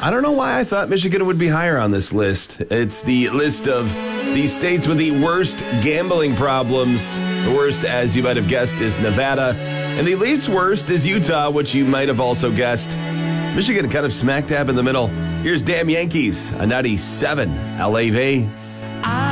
I don't know why I thought Michigan would be higher on this list. It's the list of the states with the worst gambling problems. The worst, as you might have guessed, is Nevada. And the least worst is Utah, which you might have also guessed. Michigan kind of smack dab in the middle. Here's Damn Yankees, a 97 LAV.